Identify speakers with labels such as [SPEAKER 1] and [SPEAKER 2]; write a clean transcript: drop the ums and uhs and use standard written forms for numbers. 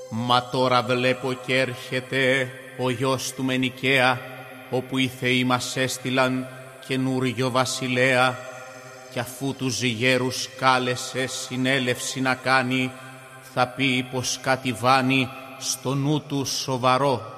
[SPEAKER 1] Μα τώρα βλέπω κι έρχεται ο γιος του Μενικαία, όπου οι θεοί μας έστειλαν καινούριο βασιλέα, κι αφού τους γέρους κάλεσε συνέλευση να κάνει, θα πει πως κάτι βάνει στο νου του σοβαρό.